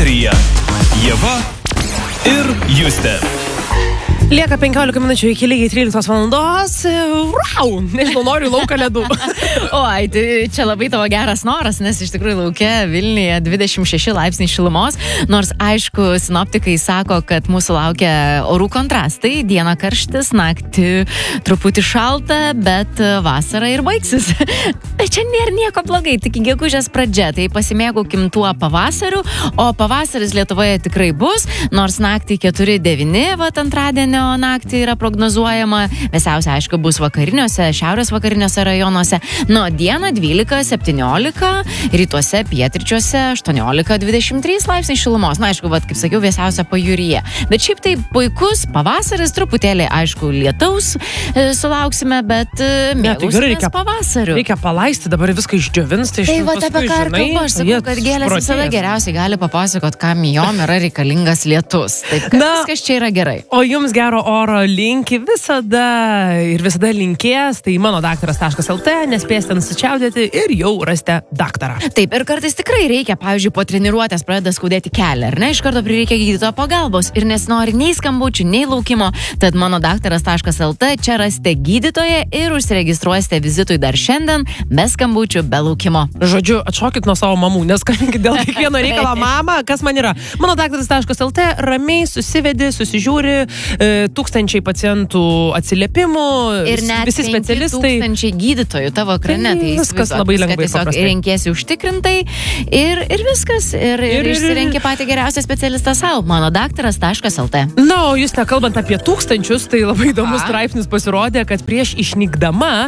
Eteryje Ieva ir Justė. Lieka 15 minučių iki lygiai 13 valandos. Nežinau, noriu lauką ledų. Oi, tai čia labai tavo geras noras, nes iš tikrųjų lauke Vilniuje 26 laipsniai šilumos, nors aišku, sinoptikai sako, kad mūsų laukia orų kontrastai, diena karštis, naktį truputį šalta, bet vasara ir baigsis. Bet čia nėra nieko blogai, tik gegužės pradžia, tai pasimėgaukim tuo pavasariu, o pavasaris Lietuvoje tikrai bus, nors naktį 4-9, antradienio naktį yra prognozuojama, vėsiausia, aišku, bus vakariniuose, šiaurės vakariniuose rajonuose, nuo dieną 12-17, rytuose, pietryčiuose 18-23 laipsniai šilumos, na, aišku, kaip sakiau, vėsiausia pajūryje, bet šiaip tai puikus pavasaris, truputėlį, aišku, lietaus sulauksime, bet mėgausimės pavasariu. Reikia palaisti, dabar viską išdžiovins, tai va, apie ką ir kalbu, aš sakau, kad gėlės visada geriausiai gali papasakot, kam jom yra reikalingas lietus. Taip, kad viskas čia yra gerai. O jums gero oro linki visada ir visada linkės, tai mano daktaras.lt, nespėsite nusičiaudėti ir jau rasite daktarą. Taip, ir kartais tikrai reikia, pavyzdžiui, po treniruotės pradeda skaudėti kelią, ar ne, iš karto prireikia gydytojo pagalbos ir nesinori nei skambučių, nei laukimo, tad mano daktaras.lt, čia rasite gydytoją ir užsiregistruosite vizitui dar šiandien, be skambučių, be laukimo. Žodžiu, atšokit nuo savo mamų, neskambinkit dėl kiekvieno reikalo. Mama, kas man yra? Mano daktaras.lt, ramiai susivedi, susižiūri, 1000 pacientų atsiliepimų, ir net visi specialistai. 5000 gydytojų tavo ekrane. Tai viskas labai lengvai paprastai. Renkiesi užtikrintai ir viskas. Ir išsirenki patį geriausią specialistą savo. Mano daktaras.lt. Na, o jūs nekalbant apie 1000, tai labai įdomus straipsnis pasirodė, kad prieš išnykdama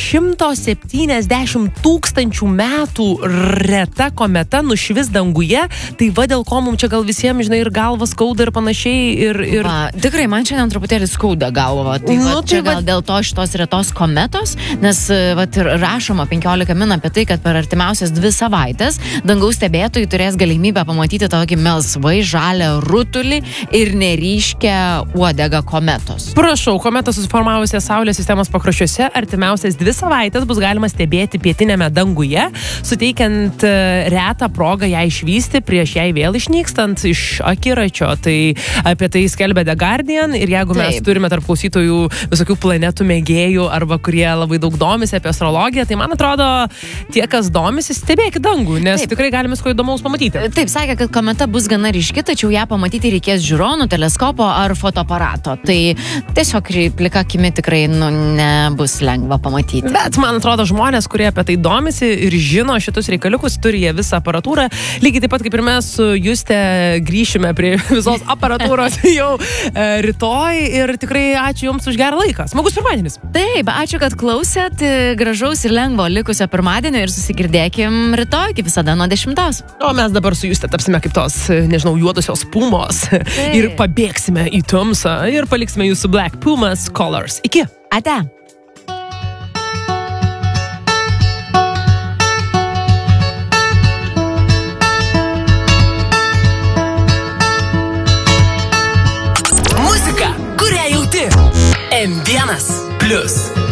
170 000 metų reta kometa nušvis danguje, tai va dėl ko mums čia gal visiems, žinai, ir galvas skauda ir panašiai. Tikrai, man šiandien truputėlį skauda galva. Tai čia gal dėl to šitos retos kometos, nes ir rašoma 15 min apie tai, kad per artimiausias 2 savaitės dangaus stebėtojai turės galimybę pamatyti tokį melsvai žalią rutulį ir neryškę uodegą kometos. Prašau, kometa susiformavusią Saulės sistemos pakraščiuose artimiausias 2 savaitės bus galima stebėti pietinėme danguje, suteikiant retą progą ją išvysti prieš jai vėl išnykstant iš akiračio. Tai apie tai skelbia The Guardian ir jeigu mes turime tarp klausytojų visokių planetų mėgėjų arba kurie labai daug domisi apie astrologiją, tai man atrodo, tie, kas domisi, stebėkit dangų, nes tikrai galime ko įdomaus pamatyti. Taip, sakė, kad kometa bus gana ryški, tačiau ją pamatyti reikės žiūronų, teleskopo ar fotoaparato. Tai tiesiog plika akimi tikrai nebus lengva pamatyti. Bet man atrodo, žmonės, kurie apie tai domisi ir žino šitus reikaliukus, turi jie visą aparatūrą. Lygiai taip pat kaip ir mes su Juste grįšime prie visos aparatūros jau rytoj ir tikrai ačiū Jums už gerą laiką. Smagus pirmadienis. Taip, ačiū, kad klausėt. Gražaus ir lengvo likusio pirmadienio ir susigirdėkim rytoj, kaip visada, nuo 10. O mes dabar su Juste tapsime kaip tos, nežinau, juodosios pumos ir pabėgsime į tamsą ir paliksime jūsų Black Pumas Colors. Iki. Ate. M1 Plus.